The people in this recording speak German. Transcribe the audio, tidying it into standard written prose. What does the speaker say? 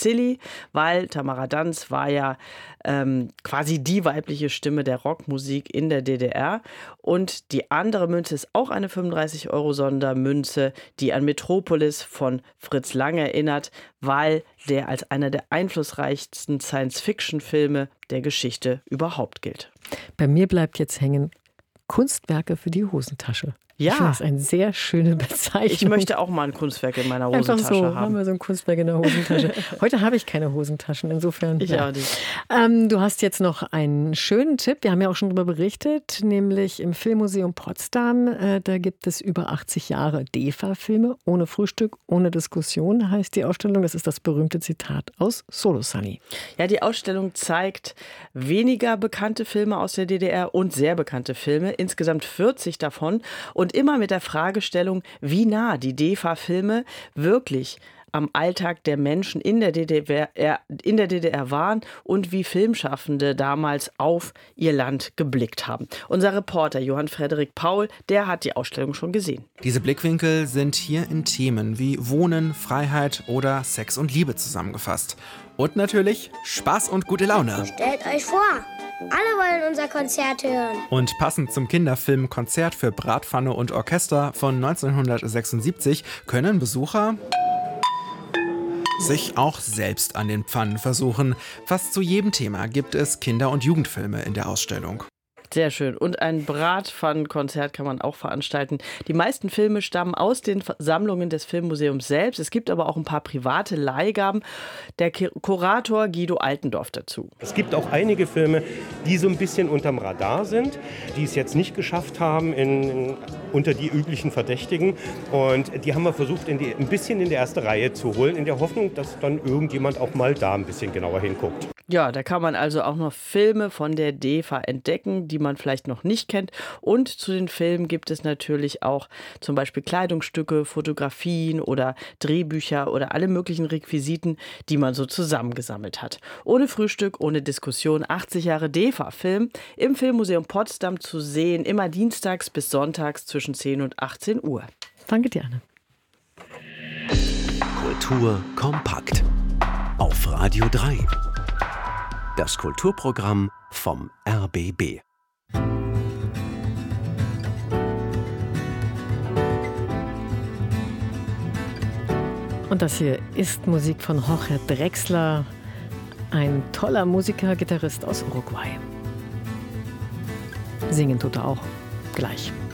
Silly, weil Tamara Danz war ja quasi die weibliche Stimme der Rockmusik in der DDR. Und die andere Münze ist auch eine 35-Euro-Sondermünze, die an Metropolis von Fritz Lang erinnert, weil der als einer der einflussreichsten Science-Fiction-Filme der Geschichte überhaupt gilt. Bei mir bleibt jetzt hängen Kunstwerke für die Hosentasche. Ja. Ich finde das eine sehr schöne Bezeichnung. Ich möchte auch mal ein Kunstwerk in meiner Hosentasche Einfach so, haben wir so ein Kunstwerk in der Hosentasche. Heute habe ich keine Hosentaschen, insofern. Ich auch nicht. Du hast jetzt noch einen schönen Tipp. Wir haben ja auch schon darüber berichtet, nämlich im Filmmuseum Potsdam. Da gibt es über 80 Jahre DEFA-Filme. Ohne Frühstück, ohne Diskussion heißt die Ausstellung. Das ist das berühmte Zitat aus Solo Sunny. Ja, die Ausstellung zeigt weniger bekannte Filme aus der DDR und sehr bekannte Filme. Insgesamt 40 davon. Und immer mit der Fragestellung, wie nah die DEFA-Filme wirklich am Alltag der Menschen in der DDR waren und wie Filmschaffende damals auf ihr Land geblickt haben. Unser Reporter Johann Frederik Paul, der hat die Ausstellung schon gesehen. Diese Blickwinkel sind hier in Themen wie Wohnen, Freiheit oder Sex und Liebe zusammengefasst. Und natürlich Spaß und gute Laune. Stellt euch vor, alle wollen unser Konzert hören. Und passend zum Kinderfilm Konzert für Bratpfanne und Orchester von 1976 können Besucher sich auch selbst an den Pfannen versuchen. Fast zu jedem Thema gibt es Kinder- und Jugendfilme in der Ausstellung. Sehr schön. Und ein Bratpfannenkonzert kann man auch veranstalten. Die meisten Filme stammen aus den Sammlungen des Filmmuseums selbst. Es gibt aber auch ein paar private Leihgaben. Der Kurator Guido Altendorf dazu. Es gibt auch einige Filme, die so ein bisschen unterm Radar sind, die es jetzt nicht geschafft haben unter die üblichen Verdächtigen. Und die haben wir versucht, ein bisschen in die erste Reihe zu holen, in der Hoffnung, dass dann irgendjemand auch mal da ein bisschen genauer hinguckt. Ja, da kann man also auch noch Filme von der DEFA entdecken, die man vielleicht noch nicht kennt. Und zu den Filmen gibt es natürlich auch zum Beispiel Kleidungsstücke, Fotografien oder Drehbücher oder alle möglichen Requisiten, die man so zusammengesammelt hat. Ohne Frühstück, ohne Diskussion, 80 Jahre DEFA-Film im Filmmuseum Potsdam zu sehen, immer dienstags bis sonntags zwischen 10 und 18 Uhr. Danke dir, Anne. Kultur kompakt auf Radio 3. Das Kulturprogramm vom RBB. Und das hier ist Musik von Jorge Drexler, ein toller Musiker, Gitarrist aus Uruguay. Singen tut er auch gleich.